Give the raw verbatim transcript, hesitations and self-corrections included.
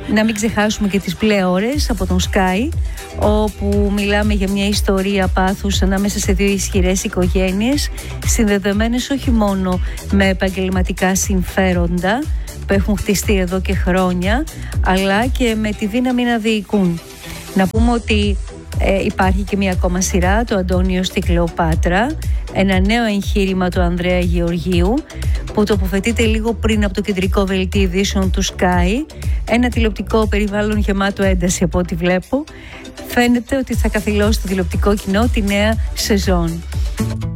Να μην ξεχάσουμε και τις μπλε ώρες από τον Sky, όπου μιλάμε για μια ιστορία πάθους ανάμεσα σε δύο ισχυρές οικογένειες, συνδεδεμένες όχι μόνο με επαγγελματικά συμφέροντα που έχουν χτιστεί εδώ και χρόνια, αλλά και με τη δύναμη να διοικούν. Να πούμε ότι ε, υπάρχει και μια ακόμα σειρά, το Αντώνιο στη Κλεοπάτρα, ένα νέο εγχείρημα του Ανδρέα Γεωργίου, που τοποθετείται λίγο πριν από το κεντρικό δελτίο ειδήσεων του Sky. Ένα τηλεοπτικό περιβάλλον γεμάτο ένταση από ό,τι βλέπω. Φαίνεται ότι θα καθυλώσει το τηλεοπτικό κοινό τη νέα σεζόν.